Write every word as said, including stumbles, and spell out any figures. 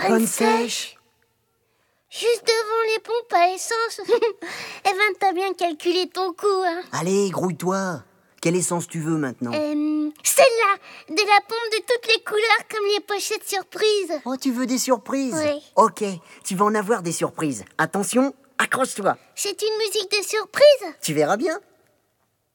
bonne sèche. Juste devant les pompes à essence. Eh ben, t'as bien calculé ton coût, hein. Allez, grouille-toi. Quelle essence tu veux maintenant? Euh, celle-là, de la pompe de toutes les couleurs comme les pochettes surprises. Oh, tu veux des surprises? Oui. Ok, tu vas en avoir des surprises. Attention, accroche-toi. C'est une musique de surprise? Tu verras bien.